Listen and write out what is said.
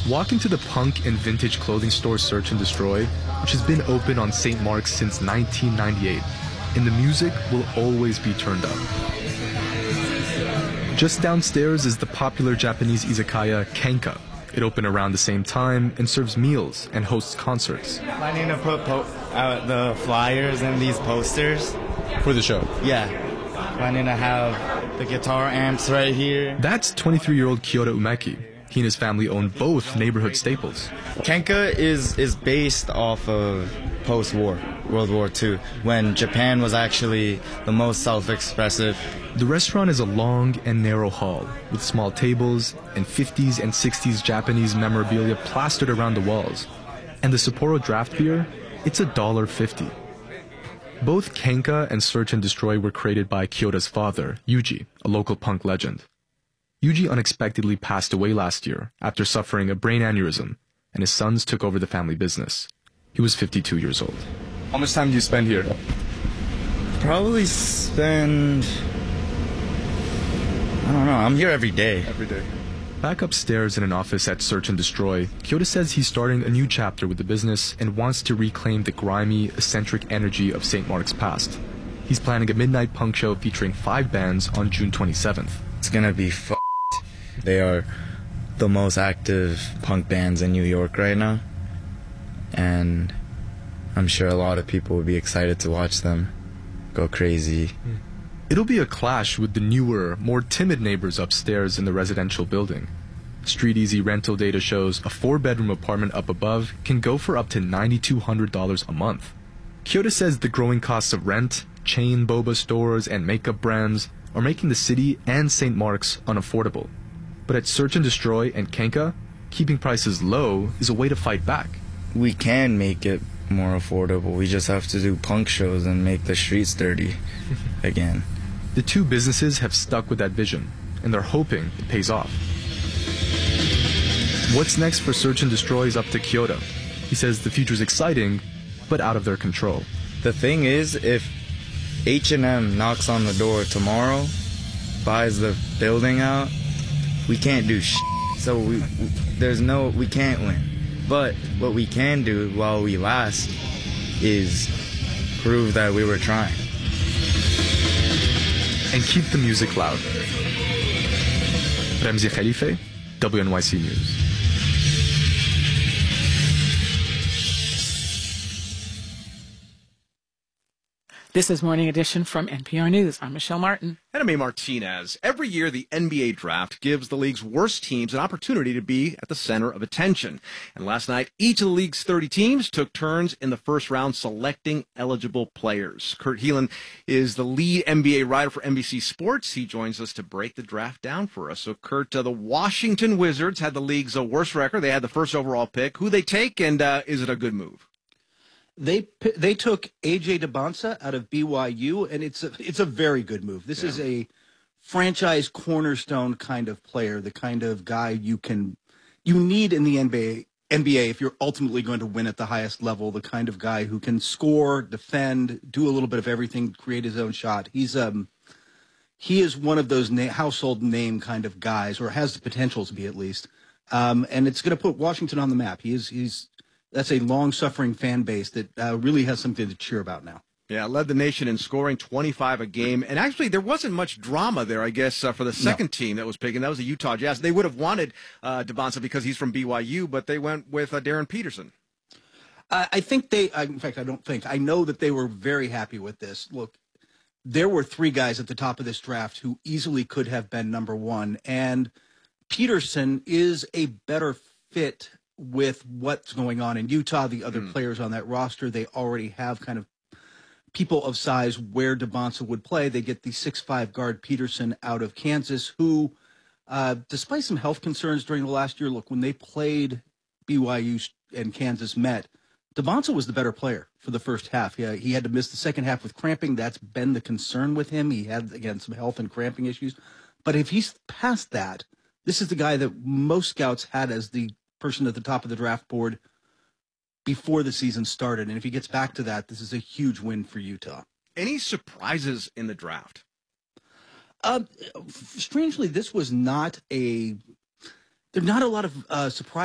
Walk into the punk and vintage clothing store Search and Destroy, which has been open on St. Mark's since 1998, and the music will always be turned up. Just downstairs is the popular Japanese izakaya Kenka. It opened around the same time and serves meals and hosts concerts. Planning to put out the flyers and these posters. For the show? Yeah. Planning to have the guitar amps right here. That's 23-year-old Kyoto Umeki. He and his family own both neighborhood staples. Kenka is based off of post-war, World War II, when Japan was actually the most self-expressive. The restaurant is a long and narrow hall with small tables and 50s and 60s Japanese memorabilia plastered around the walls. And the Sapporo draft beer, it's $1.50. Both Kenka and Search and Destroy were created by Kyoto's father, Yuji, a local punk legend. Yuji unexpectedly passed away last year after suffering a brain aneurysm, and his sons took over the family business. He was 52 years old. How much time do you spend here? Probably spend... I don't know. I'm here every day. Every day. Back upstairs in an office at Search and Destroy, Kyoto says he's starting a new chapter with the business and wants to reclaim the grimy, eccentric energy of St. Mark's past. He's planning a midnight punk show featuring 5 bands on June 27th. It's gonna be f***ed. They are the most active punk bands in New York right now. And I'm sure a lot of people would be excited to watch them go crazy. It'll be a clash with the newer, more timid neighbors upstairs in the residential building. Street Easy rental data shows a 4-bedroom apartment up above can go for up to $9,200 a month. Kyoto says the growing costs of rent, chain boba stores, and makeup brands are making the city and St. Mark's unaffordable. But at Search and Destroy and Kenka, keeping prices low is a way to fight back. We can make it more affordable. We just have to do punk shows and make the streets dirty again. The two businesses have stuck with that vision, and they're hoping it pays off. What's next for Search and Destroy is up to Kyoto. He says the future's exciting, but out of their control. The thing is, if H&M knocks on the door tomorrow, buys the building out, we can't do shit. So we can't win. But what we can do while we last is prove that we were trying. And keep the music loud. Ramzi Khalife, WNYC News. This is Morning Edition from NPR News. I'm Michelle Martin. And I'm A. Martinez. Every year, the NBA draft gives the league's worst teams an opportunity to be at the center of attention. And last night, each of the league's 30 teams took turns in the first round selecting eligible players. Kurt Helin is the lead NBA writer for NBC Sports. He joins us to break the draft down for us. So, Kurt, the Washington Wizards had the league's worst record. They had the first overall pick. Who they take, and is it a good move? They took A.J. Debonsa out of BYU, and it's a very good move. This is a franchise cornerstone kind of player, the kind of guy you need in the NBA if you're ultimately going to win at the highest level, the kind of guy who can score, defend, do a little bit of everything, create his own shot. He is one of those household name kind of guys, or has the potential to be at least. And it's going to put Washington on the map. That's a long-suffering fan base that really has something to cheer about now. Yeah, led the nation in scoring 25 a game. And actually, there wasn't much drama there, I guess, for the second team that was picking. That was the Utah Jazz. They would have wanted Debonsa because he's from BYU, but they went with Darren Peterson. I know that they were very happy with this. Look, there were 3 guys at the top of this draft who easily could have been number 1, and Peterson is a better fit with what's going on in Utah, the other players on that roster. They already have kind of people of size where Debonsa would play. They get the 6'5" guard Peterson out of Kansas, who, despite some health concerns during the last year, look, when they played BYU and Kansas met, Debonsa was the better player for the first half. He had to miss the second half with cramping. That's been the concern with him. He had, again, some health and cramping issues. But if he's past that, this is the guy that most scouts had as the person at the top of the draft board before the season started. And if he gets back to that, this is a huge win for Utah. Any surprises in the draft? Strangely, this was not there are not a lot of surprises.